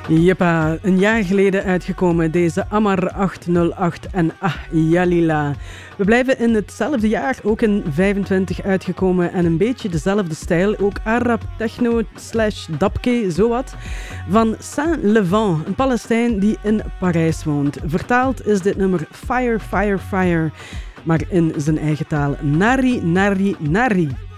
Jeppa, een jaar geleden uitgekomen, deze Amar 808 en Ah Yalila. We blijven in hetzelfde jaar, ook in 25 uitgekomen en een beetje dezelfde stijl. Ook Arab, techno / dabke, zowat. Van Saint-Levant, een Palestijn die in Parijs woont. Vertaald is dit nummer Fire, Fire, Fire, maar in zijn eigen taal Nari, Nari, Nari.